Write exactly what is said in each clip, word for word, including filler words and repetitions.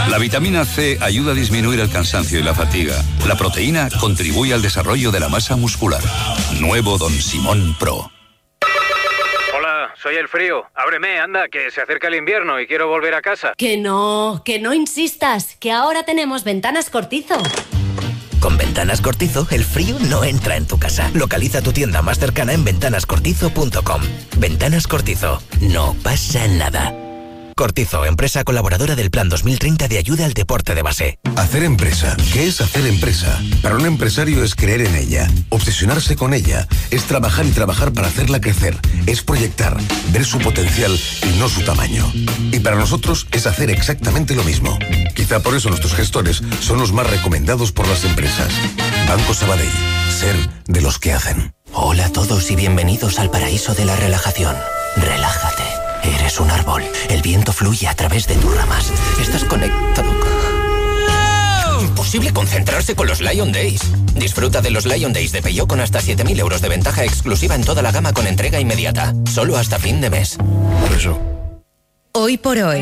La vitamina C ayuda a disminuir el cansancio y la fatiga. La proteína contribuye al desarrollo de la masa muscular. Nuevo Don Simón Pro. Hola, soy el frío. Ábreme, anda, que se acerca el invierno y quiero volver a casa. Que no, que no insistas, que ahora tenemos Ventanas Cortizo. Con Ventanas Cortizo, el frío no entra en tu casa. Localiza tu tienda más cercana en ventanas cortizo punto com. Ventanas Cortizo. No pasa nada. Cortizo, empresa colaboradora del Plan dos mil treinta de ayuda al deporte de base. Hacer empresa. ¿Qué es hacer empresa? Para un empresario es creer en ella, obsesionarse con ella, es trabajar y trabajar para hacerla crecer, es proyectar, ver su potencial y no su tamaño. Y para nosotros es hacer exactamente lo mismo. Quizá por eso nuestros gestores son los más recomendados por las empresas. Banco Sabadell. Ser de los que hacen. Hola a todos y bienvenidos al paraíso de la relajación. Relájate. Eres un árbol. El viento fluye a través de tus ramas. Estás conectado. Imposible concentrarse con los Lion Days. Disfruta de los Lion Days de Peugeot con hasta siete mil euros de ventaja exclusiva en toda la gama con entrega inmediata. Solo hasta fin de mes. Por eso. Hoy por hoy.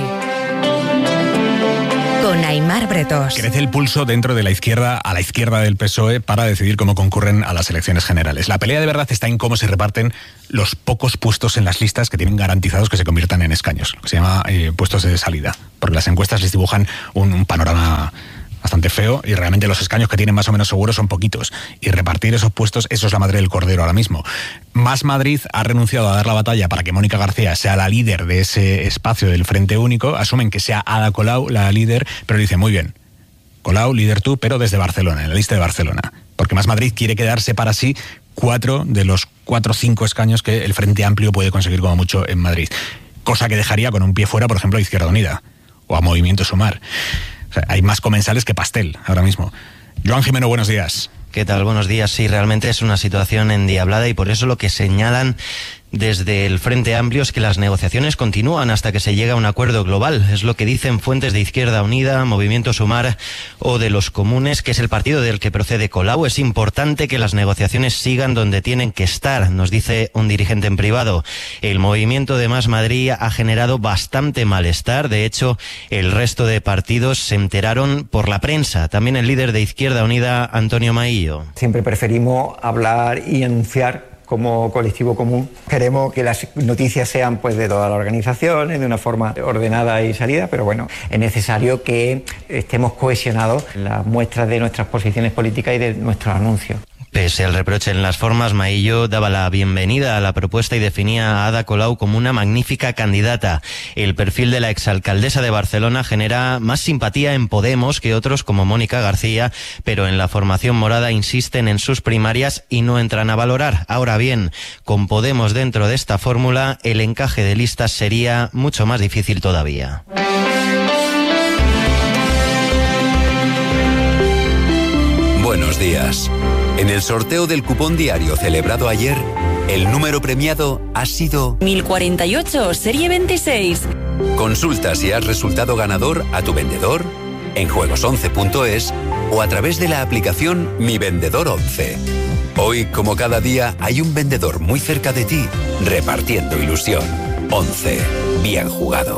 Con Aimar Bretos. Crece el pulso dentro de la izquierda, a la izquierda del P S O E, para decidir cómo concurren a las elecciones generales. La pelea de verdad está en cómo se reparten los pocos puestos en las listas que tienen garantizados que se conviertan en escaños, lo que se llama eh, puestos de salida, porque las encuestas les dibujan un, un panorama bastante feo y realmente los escaños que tienen más o menos seguros son poquitos, y repartir esos puestos, eso es la madre del cordero ahora mismo. Más Madrid ha renunciado a dar la batalla para que Mónica García sea la líder de ese espacio del Frente Único. Asumen que sea Ada Colau la líder, pero dicen, muy bien, Colau, líder tú, pero desde Barcelona, en la lista de Barcelona, porque Más Madrid quiere quedarse para sí cuatro de los cuatro o cinco escaños que el Frente Amplio puede conseguir como mucho en Madrid, cosa que dejaría con un pie fuera, por ejemplo, a Izquierda Unida o a Movimiento Sumar. O sea, hay más comensales que pastel ahora mismo. Joan Jimeno, buenos días. ¿Qué tal? Buenos días. Sí, realmente es una situación endiablada y por eso lo que señalan desde el Frente Amplio es que las negociaciones continúan hasta que se llegue a un acuerdo global. Es lo que dicen fuentes de Izquierda Unida, Movimiento Sumar o de los Comunes, que es el partido del que procede Colau. Es importante que las negociaciones sigan donde tienen que estar, nos dice un dirigente en privado. El movimiento de Más Madrid ha generado bastante malestar. De hecho, el resto de partidos se enteraron por la prensa. También el líder de Izquierda Unida, Antonio Maillo. Siempre preferimos hablar y anunciar como colectivo común. Queremos que las noticias sean pues de todas las organizaciones, de una forma ordenada y salida, pero bueno, es necesario que estemos cohesionados en las muestras de nuestras posiciones políticas y de nuestros anuncios. Pese al reproche en las formas, Maillo daba la bienvenida a la propuesta y definía a Ada Colau como una magnífica candidata. El perfil de la exalcaldesa de Barcelona genera más simpatía en Podemos que otros como Mónica García, pero en la formación morada insisten en sus primarias y no entran a valorar. Ahora bien, con Podemos dentro de esta fórmula, el encaje de listas sería mucho más difícil todavía. Buenos días. En el sorteo del cupón diario celebrado ayer, el número premiado ha sido mil cuarenta y ocho, serie veintiséis. Consulta si has resultado ganador a tu vendedor, en juegos once punto es o a través de la aplicación Mi Vendedor once. Hoy, como cada día, hay un vendedor muy cerca de ti, repartiendo ilusión. once. Bien jugado.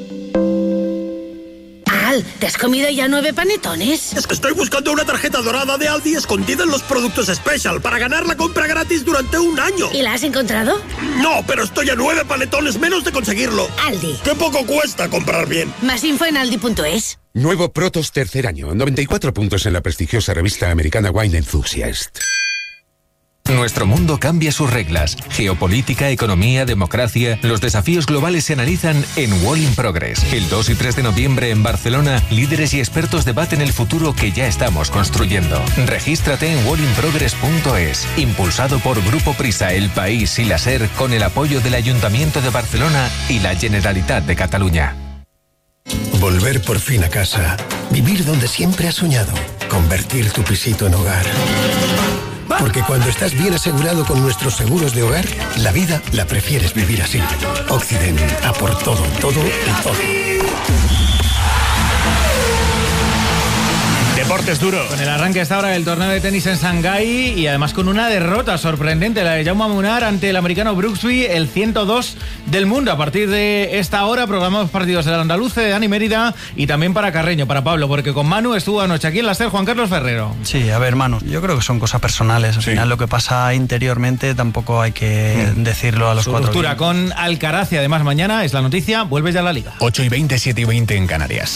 ¿Te has comido ya nueve panetones? Es que estoy buscando una tarjeta dorada de Aldi escondida en los productos Special para ganar la compra gratis durante un año. ¿Y la has encontrado? No, pero estoy a nueve panetones menos de conseguirlo. Aldi. ¡Qué poco cuesta comprar bien! Más info en aldi punto es. Nuevo Protos tercer año, noventa y cuatro puntos en la prestigiosa revista americana Wine Enthusiast. Nuestro mundo cambia sus reglas. Geopolítica, economía, democracia. Los desafíos globales se analizan en Wall in Progress. El dos y tres de noviembre en Barcelona, líderes y expertos debaten el futuro que ya estamos construyendo. Regístrate en wall in progress punto es. Impulsado por Grupo Prisa, El País y la SER, con el apoyo del Ayuntamiento de Barcelona y la Generalitat de Cataluña. Volver por fin a casa. Vivir donde siempre has soñado. Convertir tu pisito en hogar. Porque cuando estás bien asegurado con nuestros seguros de hogar, la vida la prefieres vivir así. Occident, a por todo, todo y todo. Deportes es duro. Con el arranque hasta ahora del torneo de tenis en Shanghái y además con una derrota sorprendente, la de Jaume Munar ante el americano Brooksby, el ciento dos del mundo. A partir de esta hora programamos partidos del Andaluce, de Dani Mérida y también para Carreño, para Pablo, porque con Manu estuvo anoche aquí en la SER Juan Carlos Ferrero. Sí, a ver, Manu, yo creo que son cosas personales. Al sí. final lo que pasa interiormente tampoco hay que mm. decirlo a los Su cuatro. Su ruptura con Alcaraz y además mañana es la noticia, vuelve ya a la Liga. ocho y veinte, siete y veinte en Canarias.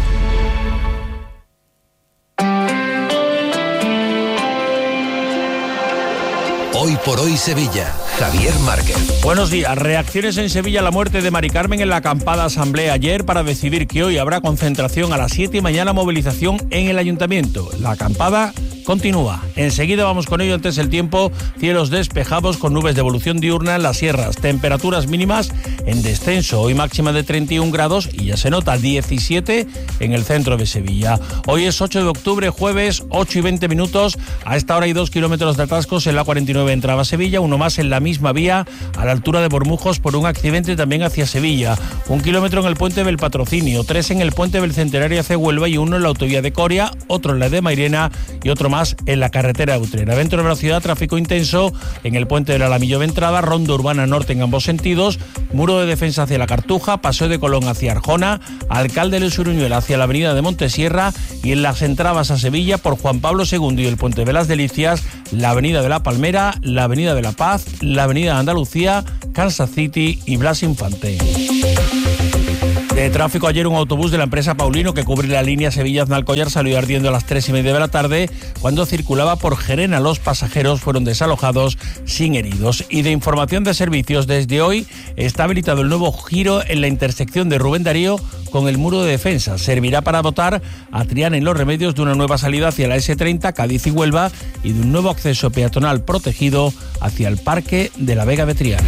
Hoy por hoy Sevilla, Javier Márquez. Buenos días. Reacciones en Sevilla a la muerte de Mari Carmen en la acampada asamblea ayer para decidir que hoy habrá concentración a las siete y mañana movilización en el ayuntamiento. La acampada continúa. Enseguida vamos con ello. Antes el tiempo, cielos despejados con nubes de evolución diurna en las sierras. Temperaturas mínimas en descenso. Hoy máxima de treinta y un grados y ya se nota diecisiete en el centro de Sevilla. Hoy es ocho de octubre, jueves, ocho y veinte minutos. A esta hora hay dos kilómetros de atascos en la cuarenta y nueve entrada a Sevilla, uno más en la misma vía a la altura de Bormujos por un accidente también hacia Sevilla. Un kilómetro en el puente del Patrocinio, tres en el puente del Centenario hacia Huelva y uno en la autovía de Coria, otro en la de Mairena y otro más en la carretera de Utrera. Dentro de la ciudad, tráfico intenso en el puente del Alamillo de entrada, ronda urbana norte en ambos sentidos, muro de defensa hacia la Cartuja, paseo de Colón hacia Arjona, alcalde de Uruñuela hacia la avenida de Montesierra y en las entradas a Sevilla por Juan Pablo segundo y el puente de las Delicias, la avenida de la Palmera, la avenida de la Paz, la avenida de Andalucía, Kansas City y Blas Infante. De tráfico ayer un autobús de la empresa Paulino que cubre la línea Sevilla-Aznalcóllar salió ardiendo a las tres y media de la tarde cuando circulaba por Gerena. Los pasajeros fueron desalojados sin heridos. Y de información de servicios, desde hoy está habilitado el nuevo giro en la intersección de Rubén Darío con el muro de defensa. Servirá para dotar a Triana en Los Remedios de una nueva salida hacia la ese treinta, Cádiz y Huelva y de un nuevo acceso peatonal protegido hacia el Parque de la Vega de Triana.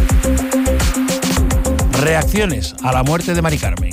Reacciones a la muerte de Mari Carmen.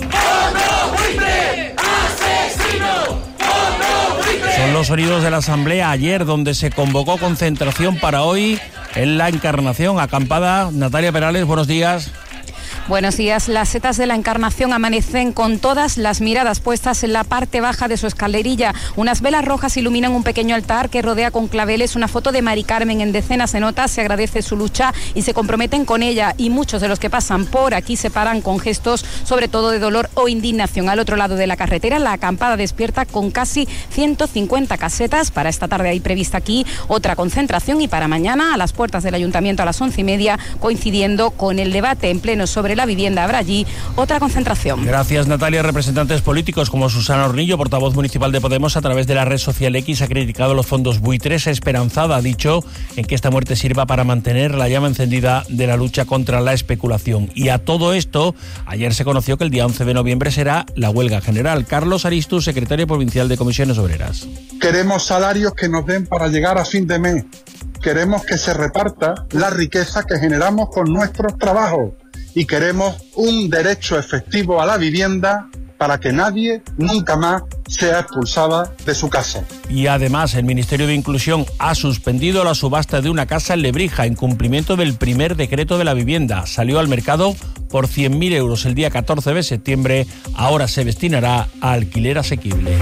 Son los sonidos de la asamblea ayer donde se convocó concentración para hoy en la Encarnación. Acampada, Natalia Perales, buenos días. Buenos días. Las setas de la Encarnación amanecen con todas las miradas puestas en la parte baja de su escalerilla. Unas velas rojas iluminan un pequeño altar que rodea con claveles una foto de Mari Carmen. En decenas se nota, se agradece su lucha y se comprometen con ella. Y muchos de los que pasan por aquí se paran con gestos, sobre todo de dolor o indignación. Al otro lado de la carretera, la acampada despierta con casi ciento cincuenta casetas. Para esta tarde hay prevista aquí otra concentración y para mañana a las puertas del ayuntamiento a las once y media, coincidiendo con el debate en pleno sobre la vivienda, habrá allí otra concentración. Gracias, Natalia. Representantes políticos como Susana Hornillo, portavoz municipal de Podemos, a través de la red social X ha criticado los fondos buitres. Esperanzada ha dicho en que esta muerte sirva para mantener la llama encendida de la lucha contra la especulación. Y a todo esto, ayer se conoció que el día once de noviembre será la huelga general. Carlos Aristus, secretario provincial de Comisiones Obreras. Queremos salarios que nos den para llegar a fin de mes. Queremos que se reparta la riqueza que generamos con nuestros trabajos. Y queremos un derecho efectivo a la vivienda para que nadie nunca más sea expulsada de su casa. Y además el Ministerio de Inclusión ha suspendido la subasta de una casa en Lebrija en cumplimiento del primer decreto de la vivienda. Salió al mercado por cien mil euros el día catorce de septiembre, ahora se destinará a alquiler asequible.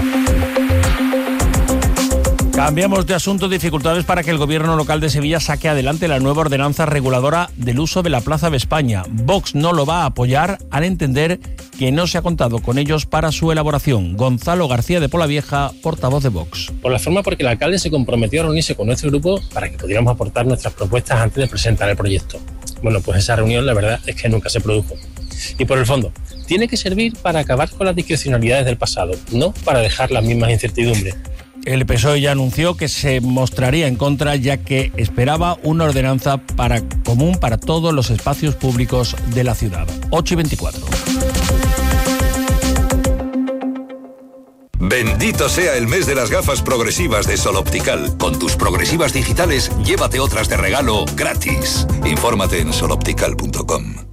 Cambiamos de asunto. Dificultades para que el gobierno local de Sevilla saque adelante la nueva ordenanza reguladora del uso de la Plaza de España. Vox no lo va a apoyar al entender que no se ha contado con ellos para su elaboración. Gonzalo García de Polavieja, portavoz de Vox. Por la forma porque el alcalde se comprometió a reunirse con nuestro grupo para que pudiéramos aportar nuestras propuestas antes de presentar el proyecto. Bueno, pues esa reunión la verdad es que nunca se produjo. Y por el fondo, tiene que servir para acabar con las discrecionalidades del pasado, no para dejar las mismas incertidumbres. El P S O E ya anunció que se mostraría en contra, ya que esperaba una ordenanza para, común para todos los espacios públicos de la ciudad. ocho y veinticuatro. Bendito sea el mes de las gafas progresivas de Sol Optical. Con tus progresivas digitales, llévate otras de regalo gratis. Infórmate en sol optical punto com.